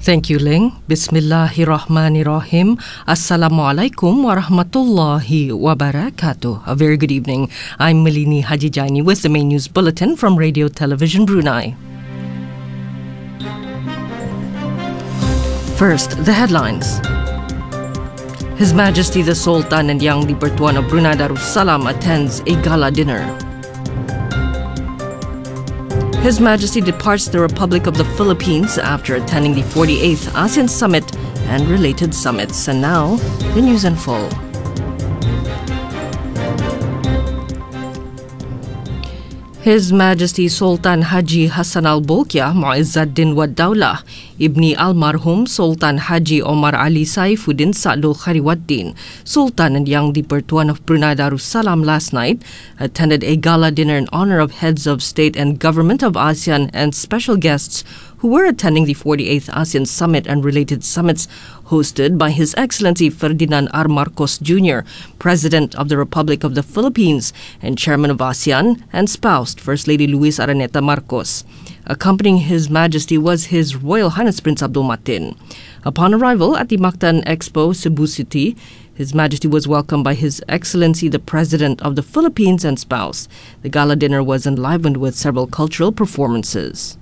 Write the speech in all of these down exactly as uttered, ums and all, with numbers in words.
Thank you, Ling. Bismillahirrahmanirrahim. Assalamualaikum warahmatullahi wabarakatuh. A very good evening. I'm Malini Hajijani with the main news bulletin from Radio Television Brunei. First, the headlines. His Majesty the Sultan and Yang di-Pertuan of Brunei Darussalam attends a gala dinner. His Majesty departs the Republic of the Philippines after attending the forty-eighth ASEAN Summit and related summits. And now, the news in full. His Majesty Sultan Haji Hassan Al-Bolkiah Mu'izzuddin Wad Dawlah Ibni Al-Marhum Sultan Haji Omar Ali Saifuddin Sa'dul Khariwaddin, Sultan and Yang di-Pertuan of Brunei Darussalam last night attended a gala dinner in honor of heads of state and government of ASEAN and special guests who were attending the forty-eighth ASEAN Summit and related summits hosted by His Excellency Ferdinand R. Marcos Junior, President of the Republic of the Philippines and Chairman of ASEAN, and spoused First Lady Luis Araneta Marcos. Accompanying His Majesty was His Royal Highness Prince Abdul Matin. Upon arrival at the Mactan Expo, Cebu City, His Majesty was welcomed by His Excellency the President of the Philippines and spouse. The gala dinner was enlivened with several cultural performances.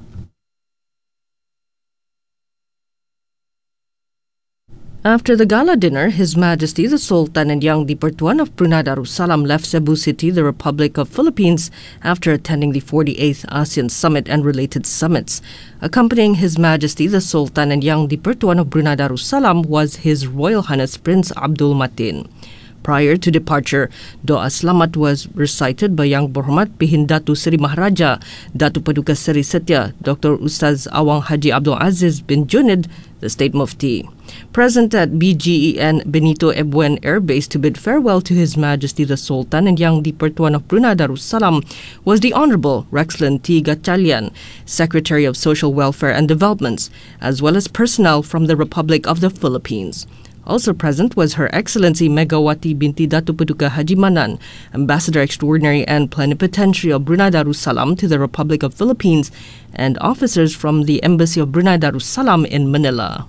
After the gala dinner, His Majesty the Sultan and Yang di-Pertuan of Brunei Darussalam left Cebu City, the Republic of Philippines, after attending the forty-eighth ASEAN Summit and related summits. Accompanying His Majesty the Sultan and Yang di-Pertuan of Brunei Darussalam was His Royal Highness Prince Abdul Matin. Prior to departure, Doa Selamat was recited by Yang Berhormat Pihin Datu Seri Maharaja, Datu Paduka Seri Setia, Doctor Ustaz Awang Haji Abdul Aziz bin Junid, the State Mufti. Present at B G E N Benito Ebuen Air Base to bid farewell to His Majesty the Sultan and Yang di-Pertuan of Brunei Darussalam was the Honorable Rexlen T. Gatchalian, Secretary of Social Welfare and Developments, as well as personnel from the Republic of the Philippines. Also present was Her Excellency Megawati Binti Datu Paduka Haji Manan, Ambassador Extraordinary and Plenipotentiary of Brunei Darussalam to the Republic of Philippines, and officers from the Embassy of Brunei Darussalam in Manila.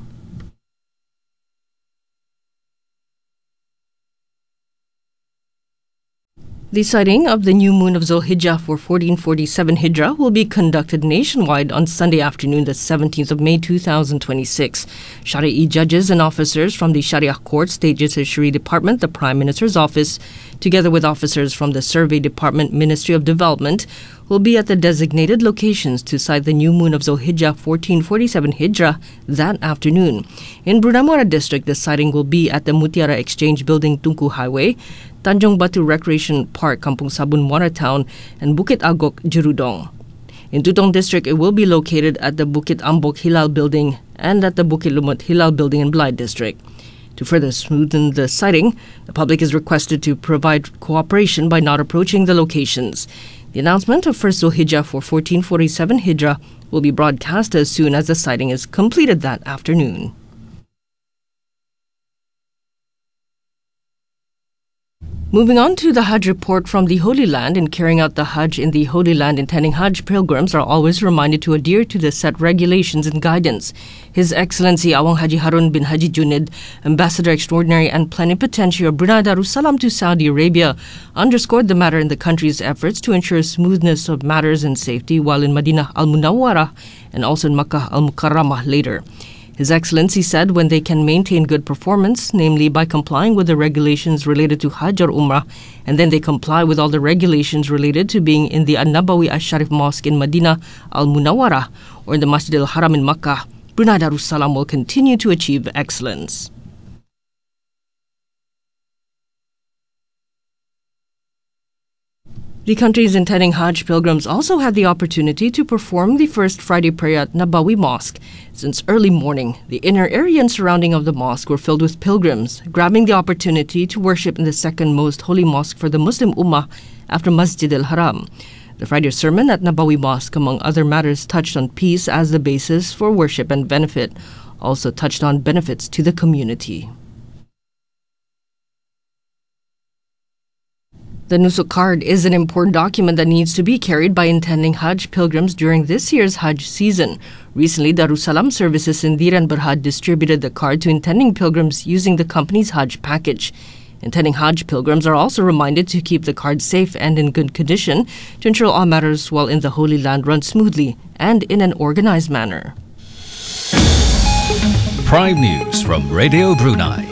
The sighting of the new moon of Zulhijjah for fourteen forty-seven Hijrah will be conducted nationwide on Sunday afternoon, the seventeenth of May two thousand twenty-six. Shari'i judges and officers from the Sharia Court, State Judiciary Department, the Prime Minister's Office, together with officers from the Survey Department, Ministry of Development, will be at the designated locations to sight the new moon of Zulhijjah fourteen forty-seven Hijrah that afternoon. In Brunei Muara District, the sighting will be at the Mutiara Exchange Building, Tunku Highway, Tanjung Batu Recreation Park, Kampung Sabun, Muara Town, and Bukit Agok, Jerudong. In Tutong District, it will be located at the Bukit Ambok Hilal Building and at the Bukit Lumut Hilal Building in Belait District. To further smoothen the sighting, the public is requested to provide cooperation by not approaching the locations. The announcement of first Zulhijjah for fourteen forty-seven Hijrah will be broadcast as soon as the sighting is completed that afternoon. Moving on to the Hajj report from the Holy Land. In carrying out the Hajj in the Holy Land, intending Hajj pilgrims are always reminded to adhere to the set regulations and guidance. His Excellency Awang Haji Harun bin Haji Junid, Ambassador Extraordinary and Plenipotentiary of Brunei Darussalam to Saudi Arabia, underscored the matter in the country's efforts to ensure smoothness of matters and safety while in Madinah Al-Munawwarah and also in Makkah Al-Mukarramah later. His Excellency said when they can maintain good performance, namely by complying with the regulations related to Hajj or Umrah, and then they comply with all the regulations related to being in the An-Nabawi Ash-Sharif Mosque in Madinah Al-Munawwarah or in the Masjid al-Haram in Makkah, Brunei Darussalam will continue to achieve excellence. The country's intending Hajj pilgrims also had the opportunity to perform the first Friday prayer at Nabawi Mosque. Since early morning, the inner area and surrounding of the mosque were filled with pilgrims, grabbing the opportunity to worship in the second most holy mosque for the Muslim Ummah after Masjid al-Haram. The Friday sermon at Nabawi Mosque, among other matters, touched on peace as the basis for worship and benefit, also touched on benefits to the community. The Nusuk card is an important document that needs to be carried by intending Hajj pilgrims during this year's Hajj season. Recently, Darussalam Services Sindhir and Berhad distributed the card to intending pilgrims using the company's Hajj package. Intending Hajj pilgrims are also reminded to keep the card safe and in good condition to ensure all matters while in the Holy Land run smoothly and in an organized manner. Prime News from Radio Brunei.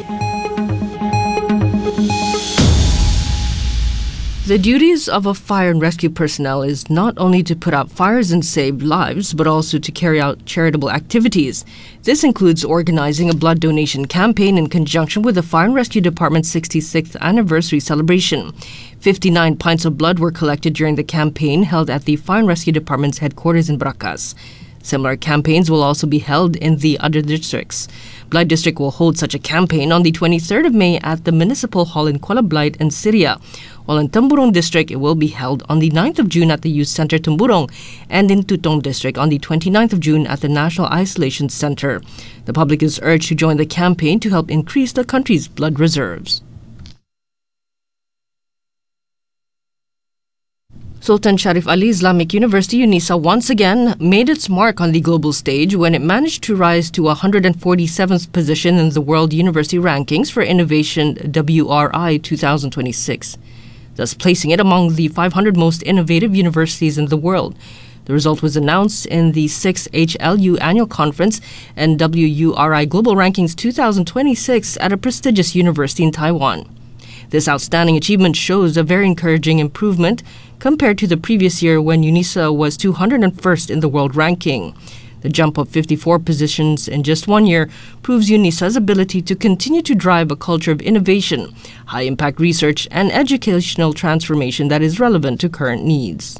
The duties of a fire and rescue personnel is not only to put out fires and save lives, but also to carry out charitable activities. This includes organizing a blood donation campaign in conjunction with the Fire and Rescue Department's sixty-sixth anniversary celebration. fifty-nine pints of blood were collected during the campaign held at the Fire and Rescue Department's headquarters in Brakas. Similar campaigns will also be held in the other districts. Blythe District will hold such a campaign on the twenty-third of May at the Municipal Hall in Kuala Blythe and Syria, while in Temburong District it will be held on the ninth of June at the Youth Center Temburong and in Tutong District on the twenty-ninth of June at the National Isolation Center. The public is urged to join the campaign to help increase the country's blood reserves. Sultan Sharif Ali Islamic University UNISA once again made its mark on the global stage when it managed to rise to one hundred forty-seventh position in the World University Rankings for Innovation W R I twenty twenty-six, thus placing it among the five hundred most innovative universities in the world. The result was announced in the sixth H L U Annual Conference and W U R I Global Rankings twenty twenty-six at a prestigious university in Taiwan. This outstanding achievement shows a very encouraging improvement compared to the previous year when UNISA was two hundred first in the world ranking. The jump of fifty-four positions in just one year proves UNISA's ability to continue to drive a culture of innovation, high-impact research, and educational transformation that is relevant to current needs.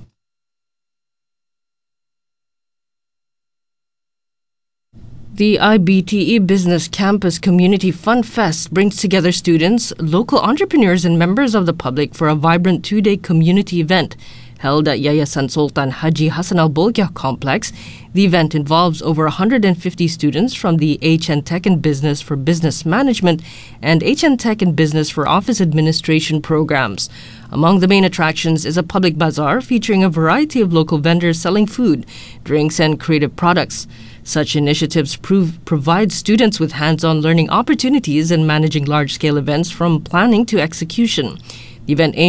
The I B T E Business Campus Community Fun Fest brings together students, local entrepreneurs, and members of the public for a vibrant two-day community event held at Yayasan Sultan Haji Hassan Al Bolkiah Complex. The event involves over one hundred fifty students from the H N Tech and Business for Business Management and H N Tech and Business for Office Administration programs. Among the main attractions is a public bazaar featuring a variety of local vendors selling food, drinks, and creative products. Such initiatives prove, provide students with hands-on learning opportunities in managing large-scale events from planning to execution. The event aims